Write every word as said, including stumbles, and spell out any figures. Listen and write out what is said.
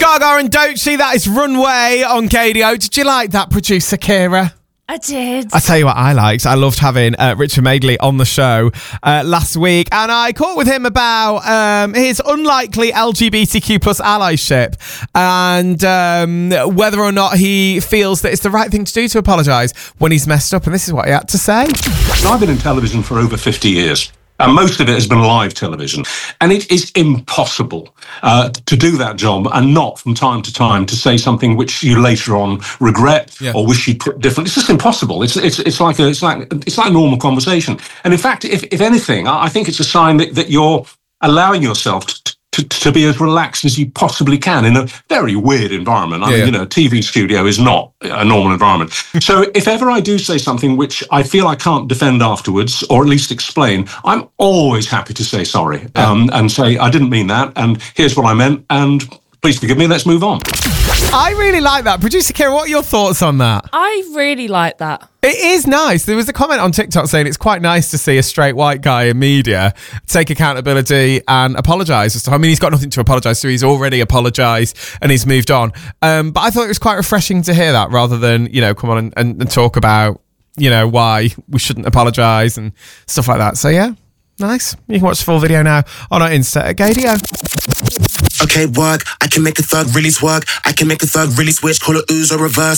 Gaga and Doechii, that is Runway on K D O. Did you like that, producer Kira? I did. I tell you what I liked. I loved having uh, Richard Madeley on the show uh, last week, and I caught with him about um, his unlikely L G B T Q plus allyship and um, whether or not he feels that it's the right thing to do to apologise when he's messed up. And this is what he had to say. I've been in television for over fifty years. And most of it has been live television. And it is impossible uh, to do that job and not, from time to time, to say something which you later on regret yeah. or wish you'd put different. It's just impossible. It's it's it's like a it's like it's like normal conversation. And in fact, if if anything, I think it's a sign that, that you're allowing yourself to. To, to be as relaxed as you possibly can in a very weird environment. I yeah. mean, you know, a T V studio is not a normal environment. So if ever I do say something which I feel I can't defend afterwards, or at least explain, I'm always happy to say sorry yeah. um, and say, I didn't mean that, and here's what I meant, and please forgive me, let's move on. I really like that. Producer Kira, what are your thoughts on that? I really like that. It is nice. There was a comment on TikTok saying it's quite nice to see a straight white guy in media take accountability and apologise. I mean, he's got nothing to apologise to. He's already apologised and he's moved on. Um, but I thought it was quite refreshing to hear that rather than, you know, come on and, and, and talk about, you know, why we shouldn't apologise and stuff like that. So, yeah, nice. You can watch the full video now on our Insta at K D O. Okay, work. I can make a thug really twerk. I can make a thug really switch. Call it ooze or reverse.